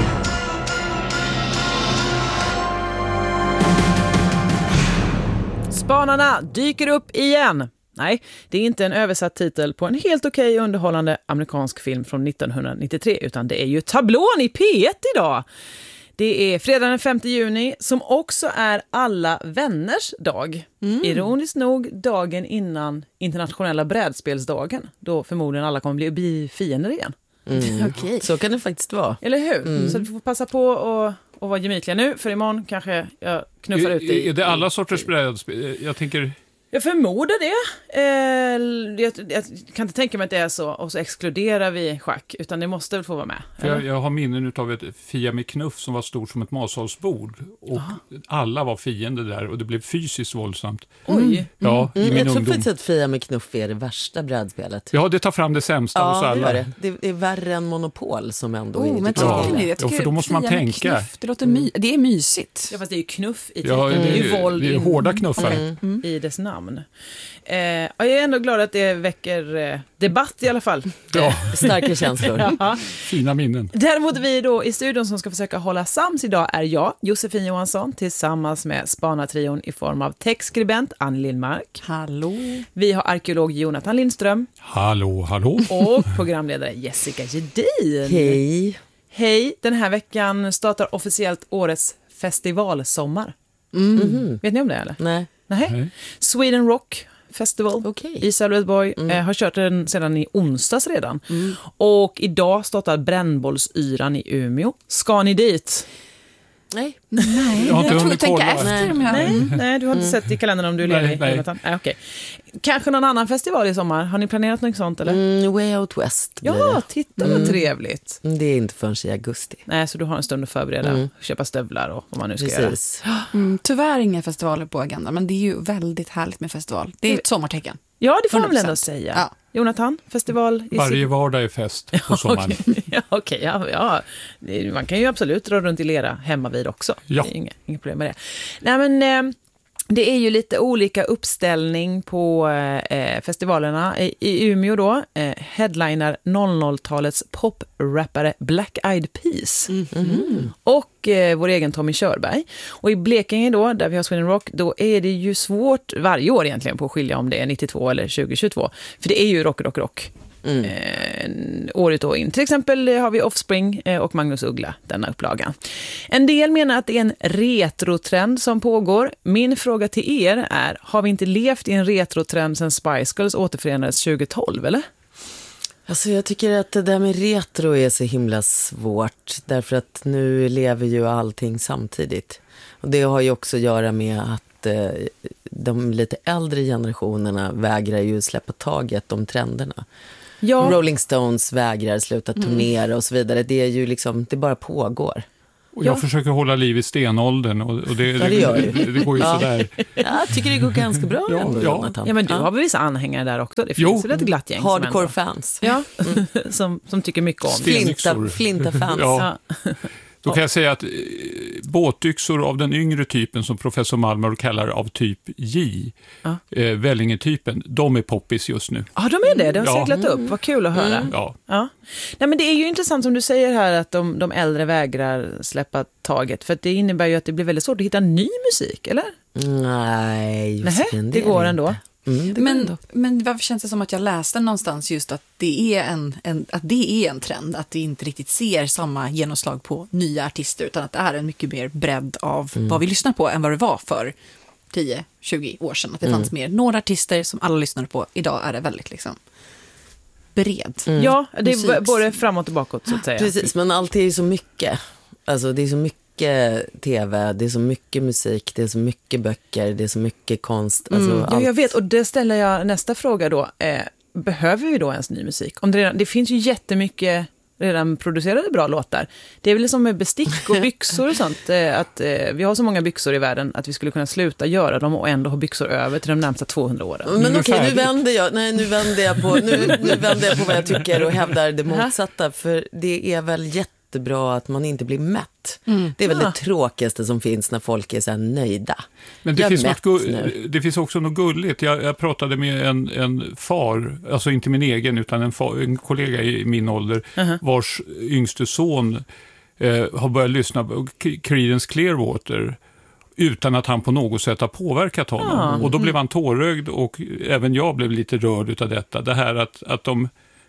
Spanarna dyker upp igen. Nej, det är inte en översatt titel på en helt okej underhållande amerikansk film från nittonhundranittiotre utan det är ju tablån i P ett idag. Det är fredag den femte juni som också är alla vänners dag. Mm. Ironiskt nog dagen innan internationella brädspelsdagen då förmodligen alla kommer bli fiender igen. Mm. Okay. Så kan det faktiskt vara. Eller hur? Mm. Så du får passa på och, och vara gemytliga nu för imorgon kanske jag knuffar är, ut i. Är det alla sorters brädspel? Jag tänker... Jag förmodar det. Eh, jag, jag kan inte tänka mig att det är så. Och så exkluderar vi schack. Utan det måste väl få vara med. För jag, jag har minnen av ett Fia med knuff som var stort som ett matsalsbord. Och aha, alla var fiender där. Och det blev fysiskt våldsamt. Oj. Ja, mm. i min jag tror ungdom. faktiskt att Fia med knuff är det värsta brädspelet. Ja, det tar fram det sämsta ja, hos alla. Det, det. det är värre än Monopol som ändå oh, är... Men tycker ja. ni det? Ja, för då måste man tänka. Knuff, det, låter my- det är mysigt. Ja, fast det är ju knuff i ja, det, det är ju våld. Det är hårda knuffar. Mm. Mm. I dess namn. Eh, jag är ändå glad att det väcker eh, debatt i alla fall. Ja. Starka känslor. Ja. Fina minnen. Däremot vi då i studion som ska försöka hålla sams idag är jag, Josefin Johansson, tillsammans med spanartrion i form av textskribent Ann Lindmark. Hallå. Vi har arkeolog Jonathan Lindström. Hallå, hallå. Och programledare Jessica Gedin. Hej. Hej, den här veckan startar officiellt årets festivalsommar. Mm. Mm-hmm. Vet ni om det eller? Nej. Nej. Nej. Sweden Rock Festival okay. i Sölvesborg mm. eh, har kört den sedan i onsdags redan. Mm. Och idag startar Brännbollsyran i Umeå. Ska ni dit? Nej. Nej, jag, jag tror du tänker efter. Nej. Nej, nej, du har inte mm. sett i kalendern om du är ledig. Nej, nej. nej okay. Kanske någon annan festival i sommar? Har ni planerat något sånt? Eller? Mm, Way Out West. Ja, titta vad mm. trevligt. Det är inte förrän i augusti. Nej, så du har en stund att förbereda. Mm. Köpa stövlar och vad man nu ska Precis. göra. Mm, tyvärr inga festivaler på agendan, men det är ju väldigt härligt med festival. Det är ett sommartecken. Ja, det får man väl ändå säga. Ja. Jonathan, festival? I Varje vardag är fest på sommaren. Okej, ja, okay, ja, ja. Man kan ju absolut dra runt i lera hemma vid också. Ja. Det är inga, inga problem med det. Nej, men... Eh, Det är ju lite olika uppställning på eh, festivalerna. I, i Umeå då, eh, headliner noll noll-talets pop-rappare Black Eyed Peas. Mm-hmm. Och eh, vår egen Tommy Körberg. Och i Blekinge då, där vi har Sweden Rock, då är det ju svårt varje år egentligen på att skilja om det är nittiotvå eller tjugo tjugotvå. För det är ju rock, rock, rock. Mm. Eh, året då in. Till exempel har vi Offspring eh, och Magnus Uggla, denna upplagan. En del menar att det är en retrotrend som pågår. Min fråga till er är, har vi inte levt i en retrotrend sedan Spice Girls återförenades tjugohundratolv, eller? Alltså jag tycker att det där med retro är så himla svårt. Därför att nu lever ju allting samtidigt. Och det har ju också att göra med att eh, de lite äldre generationerna vägrar ju släppa taget om trenderna. Ja. Rolling Stones vägrar sluta turnera mm. och så vidare. Det är ju liksom, det bara pågår. Och jag ja. försöker hålla liv i stenåldern och, och det, ja, det, gör det, det går ju ja. sådär. Jag tycker det går ganska bra ja, ändå, ja. Jonathan. Ja, men du ja. har väl vissa anhängare där också? Det finns väl ett glatt gäng. Hardcore fans. Ja, mm. som, som tycker mycket om. Flinta, flinta fans. Ja. Då kan jag säga att eh, båtyxor av den yngre typen som professor Malmer kallar av typ J, ja. eh, Vellinge-typen, de är poppis just nu. Ja, de är det. De har ja. seglat upp. Vad kul att höra. Mm. Ja. Ja. Nej, men det är ju intressant som du säger här att de, de äldre vägrar släppa taget. För att det innebär ju att det blir väldigt svårt att hitta ny musik, eller? Nej, just Nej, det går ändå. Inte. Mm, men, men varför känns det som att jag läste någonstans just att det är en, en, att det är en trend, att det inte riktigt ser samma genomslag på nya artister utan att det är en mycket mer bredd av mm. vad vi lyssnar på än vad det var för tio tjugo år sedan. Att det mm. fanns mer några artister som alla lyssnade på. Idag är det väldigt liksom bred. Mm. Ja, det är både framåt och bakåt så att säga. Precis, men allt är ju så mycket. Alltså det är så mycket tv, det är så mycket musik, det är så mycket böcker, det är så mycket konst. Alltså mm, ja, jag vet, och det ställer jag nästa fråga då. Eh, behöver vi då ens ny musik? Om det, redan, det finns ju jättemycket redan producerade bra låtar. Det är väl som med bestick och byxor och sånt. Eh, att eh, vi har så många byxor i världen att vi skulle kunna sluta göra dem och ändå ha byxor över till de närmsta tvåhundra åren. Men okej, okay, nu vänder jag, nej, nu vänder jag på, nu, nu vänder jag på vad jag tycker och hävdar det motsatta. För det är väl jätte bra att man inte blir mätt. Mm. Det är väl ja. det tråkigaste som finns när folk är så här nöjda. Men det, finns, något gu- det finns också något gulligt. Jag, jag pratade med en, en far, alltså inte min egen utan en, far, en kollega i min ålder, uh-huh. vars yngste son eh, har börjat lyssna på Creedence Clearwater utan att han på något sätt har påverkat honom. Ja. Och då blev han tårögd och även jag blev lite rörd utav detta. Det här att, att de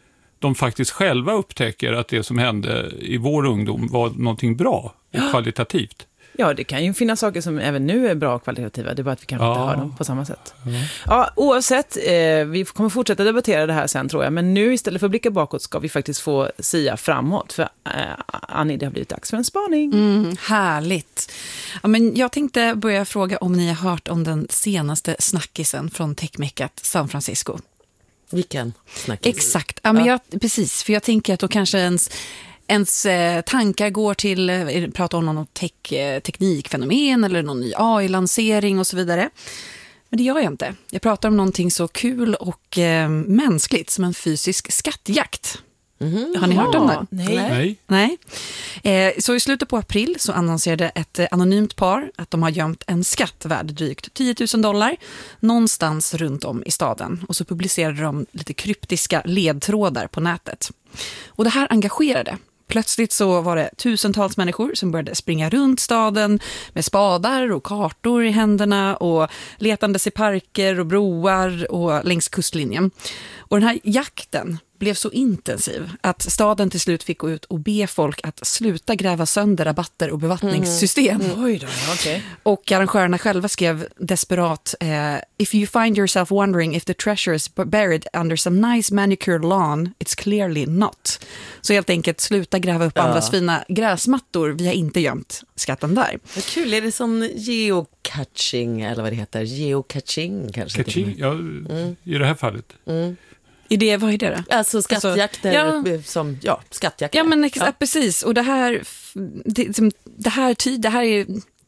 de faktiskt själva upptäcker att det som hände i vår ungdom var någonting bra och ja. kvalitativt. Ja, det kan ju finnas saker som även nu är bra och kvalitativa. Det är bara att vi kanske ja. inte hör dem på samma sätt. Ja, ja oavsett, eh, vi kommer fortsätta debattera det här sen tror jag. Men nu istället för att blicka bakåt ska vi faktiskt få sia framåt. För eh, Annie, det har blivit dags för en spaning. Mm, härligt. Ja, men jag tänkte börja fråga om ni har hört om den senaste snackisen från techmeckat San Francisco. Vilken snackis? Exakt, ja, men jag, precis. För jag tänker att då kanske ens, ens eh, tankar går till, eh, prata om någon tech, eh, teknikfenomen eller någon ny A I-lansering och så vidare. Men det gör jag inte. Jag pratar om någonting så kul och eh, mänskligt som en fysisk skattjakt. Mm-hmm. Har ni hört om det? Nej. Nej. Eh, så i slutet på april så annonserade ett eh, anonymt par att de har gömt en skatt värd drygt tio tusen dollar någonstans runt om i staden. Och så publicerade de lite kryptiska ledtrådar på nätet. Och det här engagerade. Plötsligt så var det tusentals människor som började springa runt staden med spadar och kartor i händerna och letandes i parker och broar och längs kustlinjen. Och den här jakten blev så intensiv att staden till slut fick gå ut och be folk att sluta gräva sönder rabatter och bevattningssystem. Mm. Mm. Oj då, okay. Och arrangörerna själva skrev desperat eh, If you find yourself wondering if the treasure is buried under some nice manicured lawn, it's clearly not. Så helt enkelt sluta gräva upp ja. andras fina gräsmattor. Vi har inte gömt skatten där. Vad kul, är det som geocaching eller vad det heter? Geocaching kanske? Catching, ja, mm. i det här fallet. Mm. I det, vad är det då? Alltså skattjakter alltså, ja. som, ja, skattjakter. Ja, men ex- ja. precis. Och det här, det, det här, det här är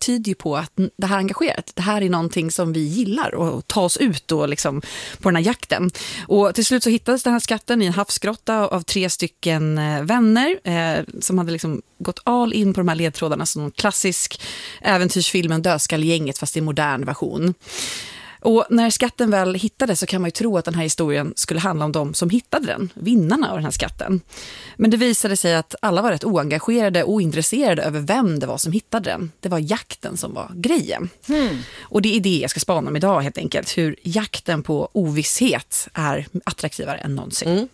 tyder ju på att det här engagerat, det här är någonting som vi gillar och ta oss ut och liksom på den här jakten. Och till slut så hittades den här skatten i en havsgrotta av tre stycken vänner eh, som hade liksom gått all in på de här ledtrådarna som en klassisk äventyrsfilmen Dödskallegänget fast i modern version. Och när skatten väl hittades så kan man ju tro att den här historien skulle handla om de som hittade den, vinnarna av den här skatten. Men det visade sig att alla var rätt oengagerade och ointresserade över vem det var som hittade den. Det var jakten som var grejen. Mm. Och det är det jag ska spana om idag helt enkelt. Hur jakten på ovisshet är attraktivare än någonsin. Mm.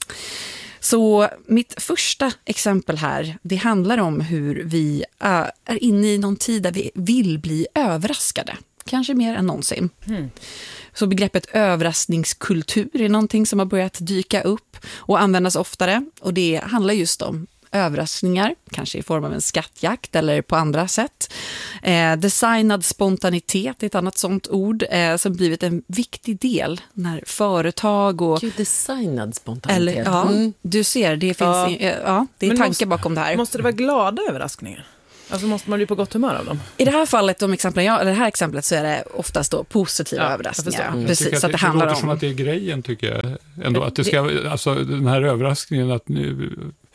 Så mitt första exempel här, det handlar om hur vi är inne i någon tid där vi vill bli överraskade. Kanske mer än någonsin. Mm. Så begreppet överraskningskultur är någonting som har börjat dyka upp och användas oftare. Och det handlar just om överraskningar, kanske i form av en skattjakt eller på andra sätt. Eh, designad spontanitet är ett annat sånt ord eh, som blivit en viktig del när företag och... Gud, designad spontanitet. Eller, ja, mm. du ser, det finns ja. I, ja, det är Men tankar måste, bakom det här. Måste det vara glada överraskningar? Alltså måste man bli på gott humör av dem? I det här fallet, de exemplen jag, eller det här exemplet så är det oftast då positiva ja, överraskningar. Mm. Precis, att så att det, det handlar låter om... som att det är grejen tycker jag. Ändå, att det ska, alltså den här överraskningen att nu...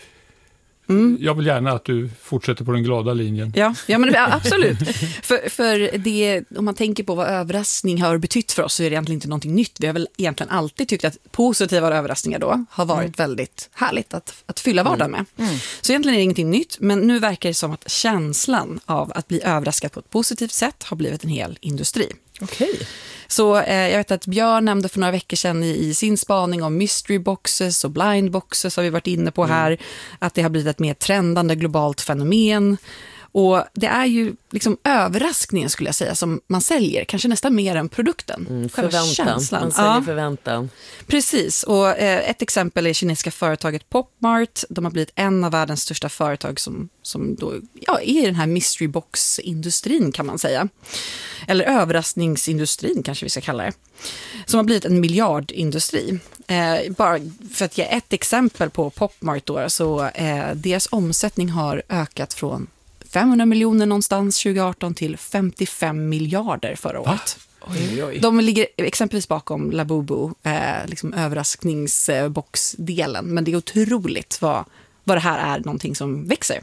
Mm. Jag vill gärna att du fortsätter på den glada linjen. Ja, ja men absolut. för, för det, om man tänker på vad överraskning har betytt för oss så är det egentligen inte någonting nytt. Vi har väl egentligen alltid tyckt att positiva överraskningar då har varit mm. väldigt härligt att, att fylla vardagen med. Mm. Mm. Så egentligen är det ingenting nytt, men nu verkar det som att känslan av att bli överraskad på ett positivt sätt har blivit en hel industri. Okej. Okay. Så eh, jag vet att Björn nämnde för några veckor sedan i, i sin spaning om mystery boxes och blind boxes har vi varit inne på här, mm. att det har blivit ett mer trendande globalt fenomen. Och det är ju liksom överraskningen skulle jag säga som man säljer, kanske nästan mer än produkten. Mm, förväntan, man säljer ja. förväntan. Precis, och eh, ett exempel är kinesiska företaget Popmart. De har blivit en av världens största företag som, som då, ja, är i den här mystery box-industrin kan man säga. Eller överraskningsindustrin kanske vi ska kalla det. Som har blivit en miljardindustri. Eh, bara för att ge ett exempel på Popmart då, så eh, deras omsättning har ökat från femhundra miljoner någonstans tjugo arton till femtiofem miljarder förra året. Oj, oj. De ligger exempelvis bakom Labubu, eh, liksom överraskningsboxdelen. Men det är otroligt vad, vad det här är någonting som växer.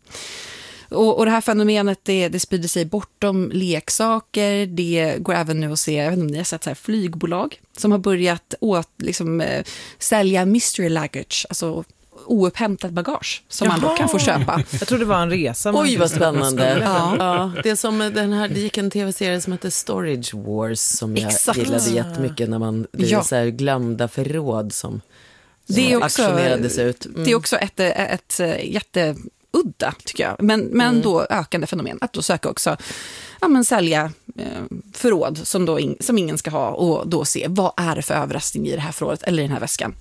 Och, och det här fenomenet det, det sprider sig bortom leksaker. Det går även nu att se, jag vet inte om ni har sett så här, flygbolag som har börjat åt, liksom, eh, sälja mystery luggage, alltså oupphämtat bagage som Jaha. man då kan få köpa. Jag tror det var en resa. Oj, vad spännande. Ja. Ja, det är som den här, det gick en tv-serie som heter Storage Wars som jag Exakt. gillade jättemycket när man, det är ja. så här glömda förråd som, som det är också, auktionerades ut. Mm. Det är också ett, ett, ett jätteudda tycker jag. Men, men mm. då ökande fenomen att då söka också ja, men sälja eh, förråd som, då in, som ingen ska ha och då se vad är det för överraskning i det här förrådet eller i den här väskan.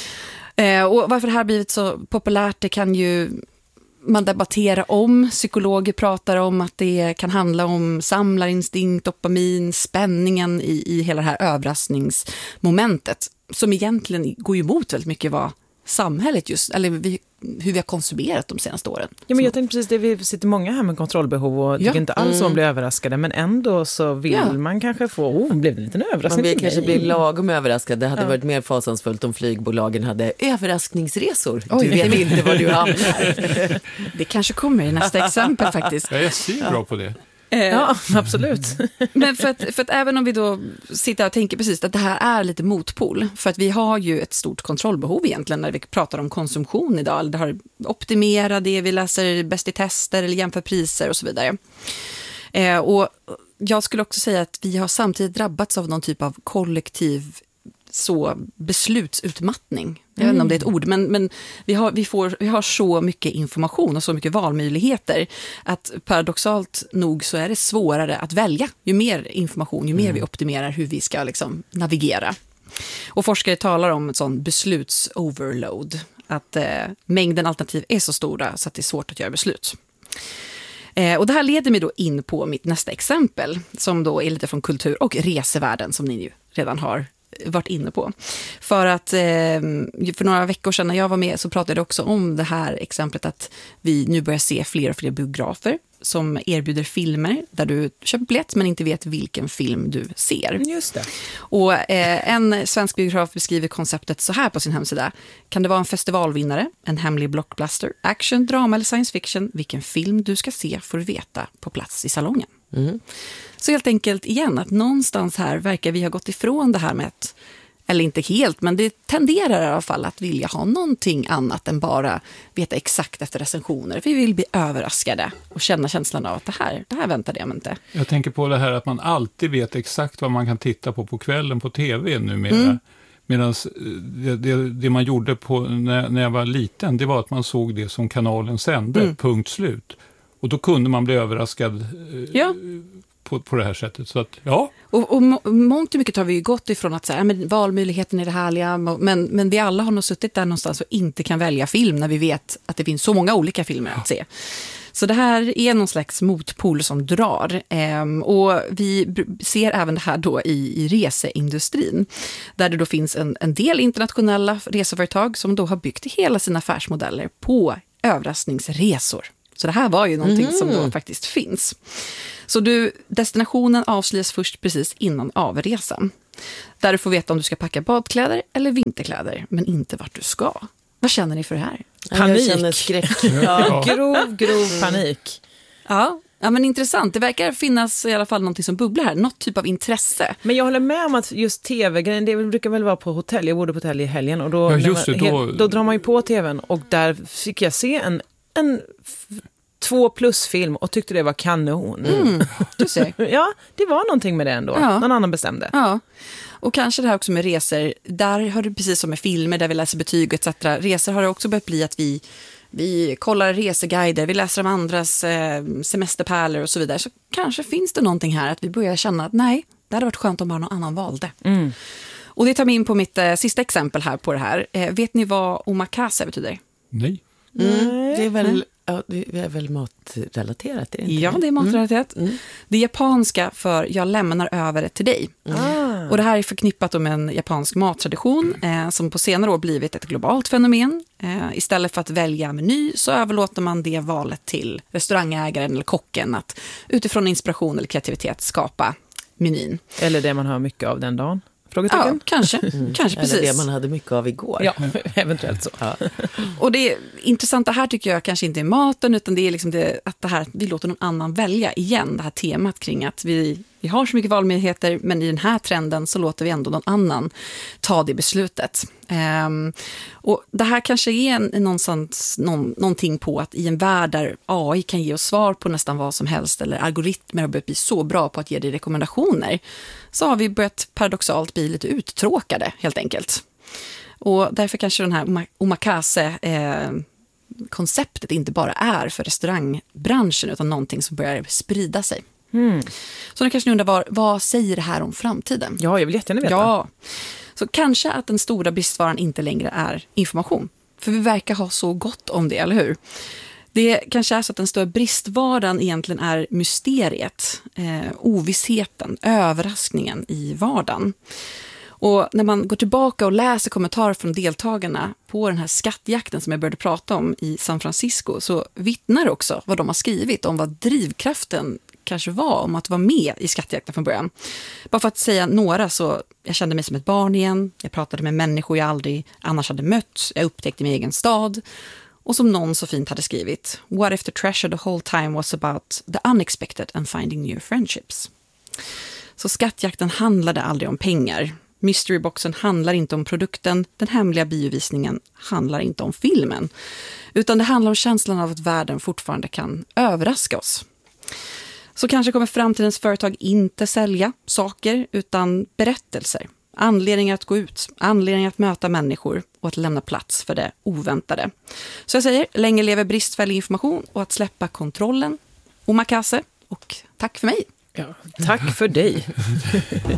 Eh, och varför det här blivit så populärt, det kan ju man debattera om. Psykologer pratar om att det kan handla om samlarinstinkt, dopamin, spänningen i, i hela det här överraskningsmomentet som egentligen går emot väldigt mycket vad samhället just, eller vi, hur vi har konsumerat de senaste åren. Ja, men jag tänkte precis det, vi sitter många här med kontrollbehov och tycker ja. inte alls mm. om bli överraskade, men ändå så vill ja. man kanske få, oh, blev det en liten överraskning. Man vill kanske bli lagom överraskad. Det hade ja. varit mer fasansfullt om flygbolagen hade överraskningsresor. Oj, du vet inte vad du hamnar. Det kanske kommer i nästa exempel faktiskt. Jag är så bra ja. på det. Ja, absolut. Men för att, för att även om vi då sitter och tänker precis att det här är lite motpol, för att vi har ju ett stort kontrollbehov egentligen när vi pratar om konsumtion idag. Det har optimera det, vi läser bäst i tester eller jämför priser och så vidare. Eh, och jag skulle också säga att vi har samtidigt drabbats av någon typ av kollektiv så beslutsutmattning. Jag vet inte om det är ett ord, men, men vi, har, vi, får, vi har så mycket information och så mycket valmöjligheter att paradoxalt nog så är det svårare att välja. Ju mer information, ju mer mm. vi optimerar hur vi ska liksom navigera. Och forskare talar om ett sånt beslutsoverload. Att eh, mängden alternativ är så stora så att det är svårt att göra beslut. Eh, och det här leder mig då in på mitt nästa exempel som då är lite från kultur- och resevärlden som ni ju redan har varit inne på. För att eh, för några veckor sedan när jag var med så pratade jag också om det här exemplet att vi nu börjar se fler och fler biografer som erbjuder filmer där du köper biljett men inte vet vilken film du ser. Just det. Och eh, en svensk biograf beskriver konceptet så här på sin hemsida. Kan det vara en festivalvinnare, en hemlig blockbuster, action, drama eller science fiction? Vilken film du ska se får du veta på plats i salongen. Mm. Så helt enkelt igen att någonstans här verkar vi ha gått ifrån det här med att, eller inte helt, men det tenderar i alla fall att vilja ha någonting annat än bara veta exakt efter recensioner. Vi vill bli överraskade och känna känslan av att det här, det här väntade jag mig inte. Jag tänker på det här att man alltid vet exakt vad man kan titta på på kvällen på tv numera. Mm. Medan det, det, det man gjorde på, när, när jag var liten, det var att man såg det som kanalen sände, mm. punkt slut. Och då kunde man bli överraskad ja. på, på det här sättet. Så att, ja. Och, och må, mångt och mycket har vi ju gått ifrån att säga, men valmöjligheten är det härliga, men, men vi alla har nog suttit där någonstans och inte kan välja film när vi vet att det finns så många olika filmer att se. Så det här är någon slags motpol som drar. Ehm, och vi ser även det här då i, i reseindustrin. Där det då finns en, en del internationella reseföretag som då har byggt hela sina affärsmodeller på överraskningsresor. Så det här var ju någonting mm. som då faktiskt finns. Så du, destinationen avslöjas först precis innan avresan. Där du får veta om du ska packa badkläder eller vinterkläder, men inte vart du ska. Vad känner ni för det här? Panik. Jag känner skräck. Ja, grov, grov panik. Ja. Ja, men intressant. Det verkar finnas i alla fall något som bubblar här. Något typ av intresse. Men jag håller med om att just tv-grejen, det brukar väl vara på hotell. Jag bodde på hotell i helgen och då, ja, just det, man, då... då drar man ju på tvn och där fick jag se en, en f- två plus film och tyckte det var kanon. Mm, du ser. Ja, det var någonting med det ändå. Ja. Någon annan bestämde. Ja. Och kanske det här också med resor. Där har det precis som med filmer där vi läser betyg et cetera. Resor har det också börjat bli att vi Vi kollar reseguider, vi läser om andras eh, semesterpärlor och så vidare. Så kanske finns det någonting här att vi börjar känna att nej, det hade varit skönt om bara någon annan valde. Mm. Och det tar mig in på mitt eh, sista exempel här på det här. Eh, vet ni vad omakase betyder? Nej. Mm, det är väl, ja, det är väl matrelaterat? Är det inte? Ja, det är matrelaterat. Mm. Mm. Det är japanska för jag lämnar över det till dig. Mm. Och det här är förknippat med en japansk mattradition eh, som på senare år blivit ett globalt fenomen. Eh, istället för att välja meny så överlåter man det valet till restaurangägaren eller kocken att utifrån inspiration eller kreativitet skapa menyn. Eller det man har mycket av den dagen. Ja, kanske. Mm. kanske precis. Eller det man hade mycket av igår. Ja, eventuellt så. Ja. Och det intressanta här tycker jag kanske inte är maten utan det är liksom det, att det här, vi låter någon annan välja igen. Det här temat kring att vi, vi har så mycket valmöjligheter men i den här trenden så låter vi ändå någon annan ta det beslutet. Um, och det här kanske är en, någonstans, någon, någonting på att i en värld där A I kan ge oss svar på nästan vad som helst eller algoritmer har börjat bli så bra på att ge dig rekommendationer så har vi börjat paradoxalt bli lite uttråkade helt enkelt. Och därför kanske den här omakase eh, konceptet inte bara är för restaurangbranschen utan någonting som börjar sprida sig. Mm. Så nu kanske ni undrar vad, vad säger det här om framtiden? Ja, jag vill jättegärna veta. Ja. Så kanske att den stora bristvaran inte längre är information. För vi verkar ha så gott om det, eller hur? Det kanske är så att den stora bristvaran egentligen är mysteriet, eh, ovissheten, överraskningen i vardagen. Och när man går tillbaka och läser kommentarer från deltagarna på den här skattjakten som jag började prata om i San Francisco så vittnar också vad de har skrivit om vad drivkraften kanske var om att vara med i skattjakten från början. Bara för att säga några så jag kände mig som ett barn igen. Jag pratade med människor jag aldrig annars hade mött. Jag upptäckte min egen stad. Och som någon så fint hade skrivit What if the treasure the whole time was about the unexpected and finding new friendships? Så skattjakten handlade aldrig om pengar. Mysteryboxen handlar inte om produkten. Den hemliga biovisningen handlar inte om filmen. Utan det handlar om känslan av att världen fortfarande kan överraska oss. Så kanske kommer framtidens företag inte sälja saker utan berättelser. Anledningar att gå ut, anledningar att möta människor och att lämna plats för det oväntade. Så jag säger, länge lever bristfällig information och att släppa kontrollen. Omakase och tack för mig. Ja, tack för dig.